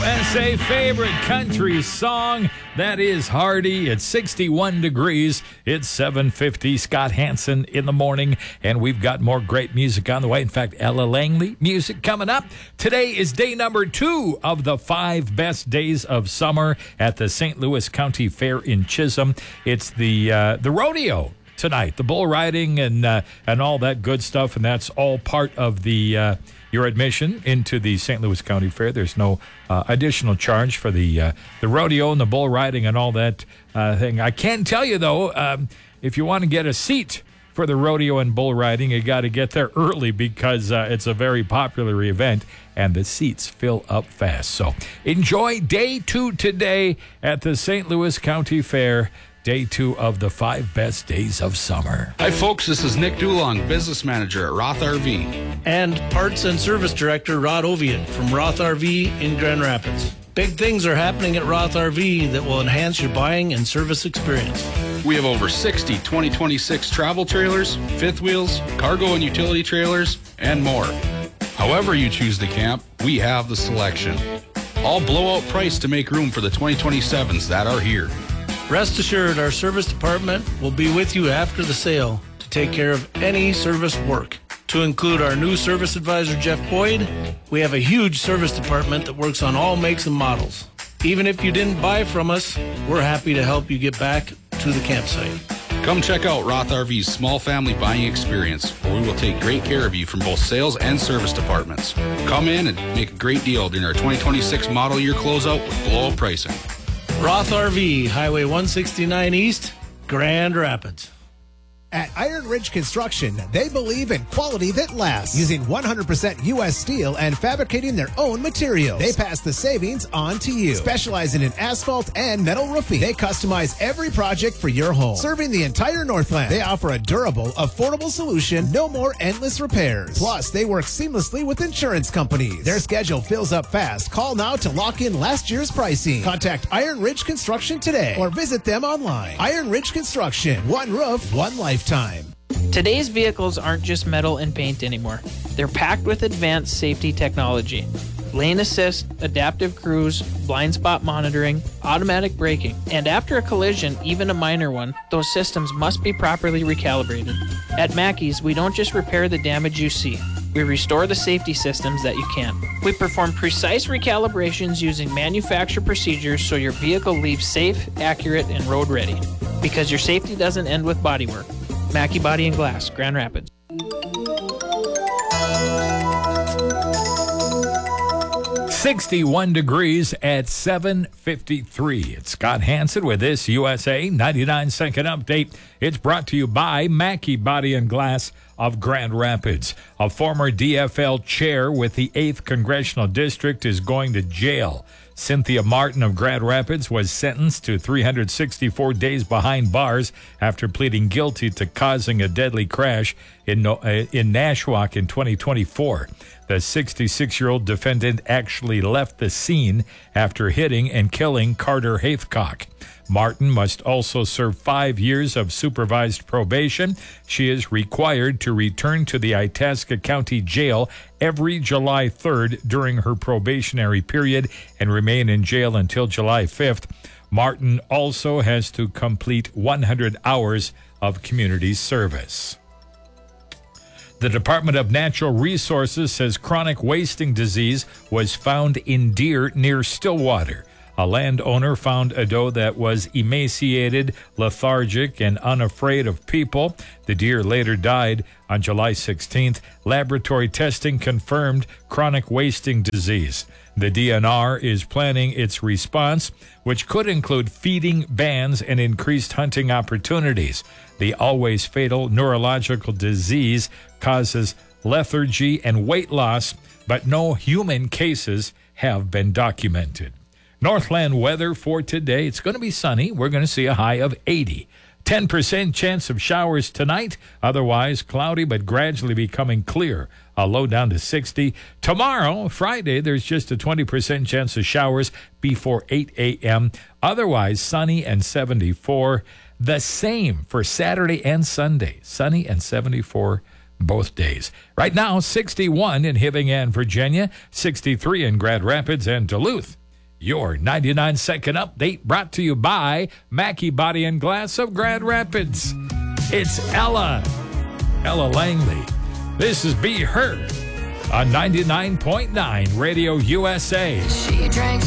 USA favorite country song. That is Hardy. It's 61 degrees. It's 7:50. Scott Hansen in the morning. And we've got more great music on the way. In fact, Ella Langley music coming up. Today is day number 2 of the 5 best days of summer at the St. Louis County Fair in Chisholm. It's the rodeo tonight, the bull riding and all that good stuff. And that's all part of the your admission into the St. Louis County Fair. There's no additional charge for the rodeo and the bull riding and all that thing. I can tell you, though, if you want to get a seat for the rodeo and bull riding, you got to get there early because it's a very popular event and the seats fill up fast. So enjoy day 2 today at the St. Louis County Fair. Day 2 of the 5 best days of summer. Hi, folks. This is Nick Dulong, business manager at Roth RV. And parts and service director Rod Oviatt from Roth RV in Grand Rapids. Big things are happening at Roth RV that will enhance your buying and service experience. We have over 60 2026 travel trailers, fifth wheels, cargo and utility trailers, and more. However you choose to camp, we have the selection. All blowout price to make room for the 2027s that are here. Rest assured, our service department will be with you after the sale to take care of any service work. To include our new service advisor, Jeff Boyd, we have a huge service department that works on all makes and models. Even if you didn't buy from us, we're happy to help you get back to the campsite. Come check out Roth RV's small family buying experience, where we will take great care of you from both sales and service departments. Come in and make a great deal during our 2026 model year closeout with blowout pricing. Roth RV, Highway 169 East, Grand Rapids. At Iron Ridge Construction, they believe in quality that lasts, using 100% U.S. steel and fabricating their own materials. They pass the savings on to you. Specializing in asphalt and metal roofing, they customize every project for your home. Serving the entire Northland, they offer a durable, affordable solution, no more endless repairs. Plus, they work seamlessly with insurance companies. Their schedule fills up fast. Call now to lock in last year's pricing. Contact Iron Ridge Construction today or visit them online. Iron Ridge Construction, one roof, one lifetime. Today's vehicles aren't just metal and paint anymore. They're packed with advanced safety technology. Lane assist, adaptive cruise, blind spot monitoring, automatic braking, and after a collision, even a minor one, those systems must be properly recalibrated. At Mackey's, we don't just repair the damage you see. We restore the safety systems that you can't. We perform precise recalibrations using manufacturer procedures so your vehicle leaves safe, accurate, and road ready. Because your safety doesn't end with bodywork. Mackey Body and Glass, Grand Rapids. 61 degrees at 7:53. It's Scott Hansen with this USA 99-second update. It's brought to you by Mackey Body and Glass of Grand Rapids. A former DFL chair with the 8th Congressional District is going to jail. Cynthia Martin of Grand Rapids was sentenced to 364 days behind bars after pleading guilty to causing a deadly crash in Nashwauk in 2024. The 66-year-old defendant actually left the scene after hitting and killing Carter Haithcock. Martin must also serve 5 years of supervised probation. She is required to return to the Itasca County Jail every July 3rd during her probationary period and remain in jail until July 5th. Martin also has to complete 100 hours of community service. The Department of Natural Resources says chronic wasting disease was found in deer near Stillwater. A landowner found a doe that was emaciated, lethargic, and unafraid of people. The deer later died on July 16th. Laboratory testing confirmed chronic wasting disease. The DNR is planning its response, which could include feeding bans and increased hunting opportunities. The always fatal neurological disease causes lethargy and weight loss, but no human cases have been documented. Northland weather for today. It's going to be sunny. We're going to see a high of 80. 10% chance of showers tonight. Otherwise cloudy, but gradually becoming clear. A low down to 60. Tomorrow, Friday, there's just a 20% chance of showers before 8 a.m. Otherwise sunny and 74. The same for Saturday and Sunday. Sunny and 74 both days. Right now, 61 in Hibbing and Virginia, 63 in Grand Rapids and Duluth. Your 99-second update brought to you by Mackey Body and Glass of Grand Rapids. It's Ella Langley. This is Be Heard on 99.9 Radio USA. She drank